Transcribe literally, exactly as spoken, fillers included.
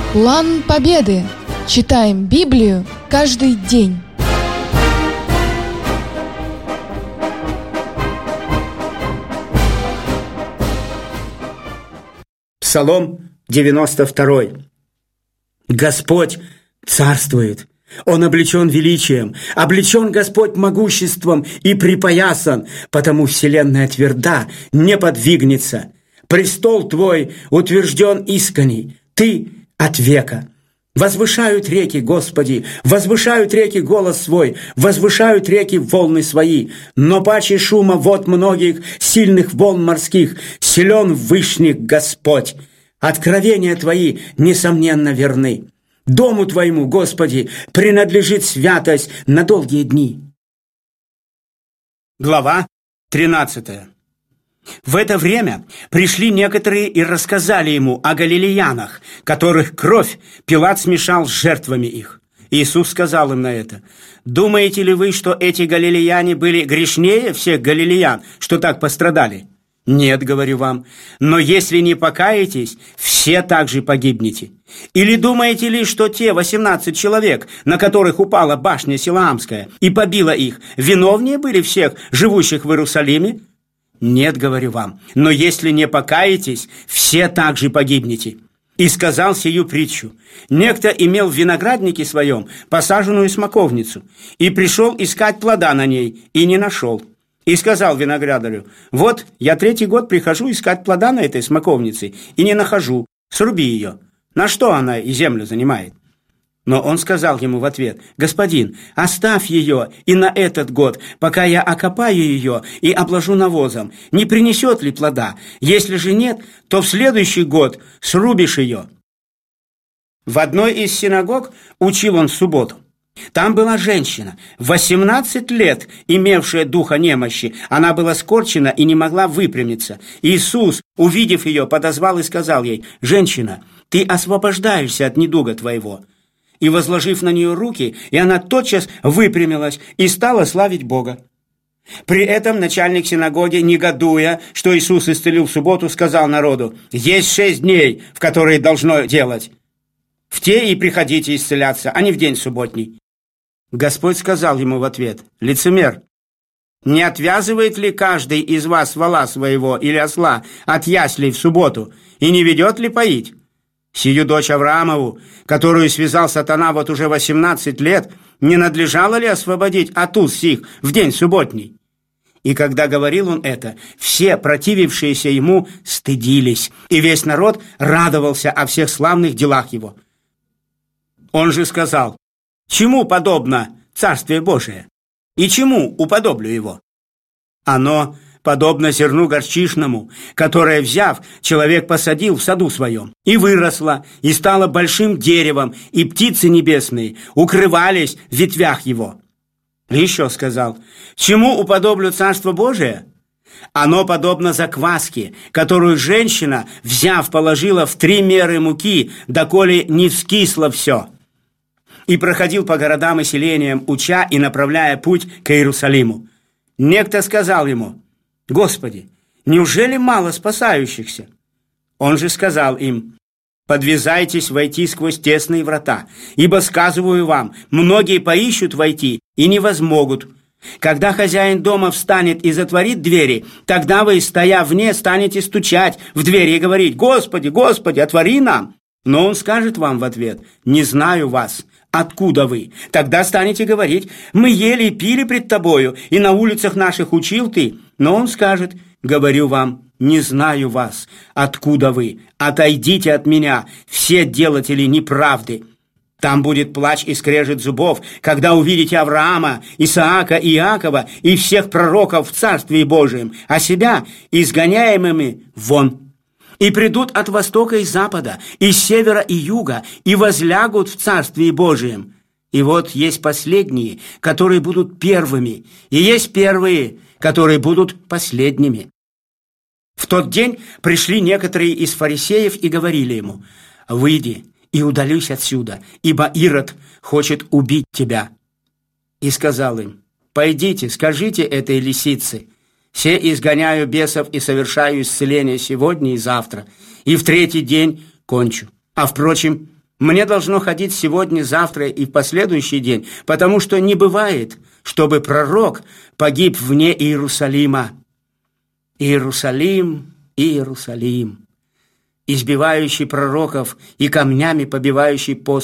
План Победы. Читаем Библию каждый день. Псалом девяносто два. Господь царствует. Он облечен величием, облечен Господь могуществом и припоясан, потому вселенная тверда, не подвигнется. Престол Твой утвержден исконей, Ты от века. Возвышают реки, Господи, возвышают реки голос свой, возвышают реки волны свои. Но паче шума вод многих, сильных волн морских, силен вышних Господь. Откровения Твои, несомненно, верны. Дому Твоему, Господи, принадлежит святость на долгие дни. Глава тринадцатая. В это время пришли некоторые и рассказали ему о галилеянах, которых кровь Пилат смешал с жертвами их. Иисус сказал им на это: «Думаете ли вы, что эти галилеяне были грешнее всех галилеян, что так пострадали? Нет, говорю вам, но если не покаетесь, все также погибнете. Или думаете ли, что те восемнадцать человек, на которых упала башня Силаамская и побила их, виновнее были всех живущих в Иерусалиме? Нет, говорю вам, но если не покаетесь, все также погибнете». И сказал сию притчу: некто имел в винограднике своем посаженную смоковницу, и пришел искать плода на ней, и не нашел. И сказал виноградарю: вот я третий год прихожу искать плода на этой смоковнице, и не нахожу, сруби ее. На что она и землю занимает? Но он сказал ему в ответ: господин, оставь ее и на этот год, пока я окопаю ее и обложу навозом. Не принесет ли плода? Если же нет, то в следующий год срубишь ее. В одной из синагог учил он в субботу. Там была женщина, восемнадцать лет, имевшая духа немощи. Она была скорчена и не могла выпрямиться. Иисус, увидев ее, подозвал и сказал ей: женщина, ты освобождаешься от недуга твоего. И, возложив на нее руки, и она тотчас выпрямилась и стала славить Бога. При этом начальник синагоги, негодуя, что Иисус исцелил в субботу, сказал народу: есть шесть дней, в которые должно делать. В те и приходите исцеляться, а не в день субботний. Господь сказал ему в ответ: лицемер, не отвязывает ли каждый из вас вола своего или осла от яслей в субботу, и не ведет ли поить? Сию дочь Авраамову, которую связал сатана вот уже восемнадцать лет, не надлежало ли освободить от уз сих в день субботний? И когда говорил он это, все противившиеся ему стыдились, и весь народ радовался о всех славных делах его. Он же сказал: чему подобно Царствие Божие? И чему уподоблю его? Оно подобно зерну горчичному, которое, взяв, человек посадил в саду своем, и выросло, и стало большим деревом, и птицы небесные укрывались в ветвях его. И еще сказал: чему уподоблю Царство Божие? Оно подобно закваске, которую женщина, взяв, положила в три меры муки, доколе не вскисло все. И проходил по городам и селениям, уча и направляя путь к Иерусалиму. Некто сказал ему: Господи, неужели мало спасающихся? Он же сказал им: подвязайтесь войти сквозь тесные врата, ибо, сказываю вам, многие поищут войти и не возмогут. Когда хозяин дома встанет и затворит двери, тогда вы, стоя вне, станете стучать в двери и говорить: Господи, Господи, отвори нам. Но он скажет вам в ответ: не знаю вас. Откуда вы? Тогда станете говорить: мы ели и пили пред тобою, и на улицах наших учил ты. Но он скажет: говорю вам, не знаю вас. Откуда вы? Отойдите от меня, все делатели неправды. Там будет плач и скрежет зубов, когда увидите Авраама, Исаака и Иакова и всех пророков в Царстве Божием, а себя изгоняемыми вон. И придут от востока и запада, и севера и юга, и возлягут в Царстве Божием. И вот есть последние, которые будут первыми, и есть первые, которые будут последними. В тот день пришли некоторые из фарисеев и говорили ему: выйди и удалюсь отсюда, ибо Ирод хочет убить тебя. И сказал им: пойдите, скажите этой лисице: се изгоняю бесов и совершаю исцеление сегодня и завтра, и в третий день кончу. А впрочем, Мне должно ходить сегодня, завтра и в последующий день, потому что не бывает, чтобы пророк погиб вне Иерусалима. Иерусалим, Иерусалим, избивающий пророков и камнями побивающий пост